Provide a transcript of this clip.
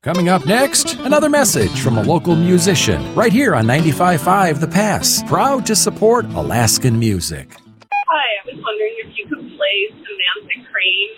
Coming up next, another message from a local musician right here on 95.5 The Pass. Proud to support Alaskan music. Hi, I was wondering if you could play Samantha Crane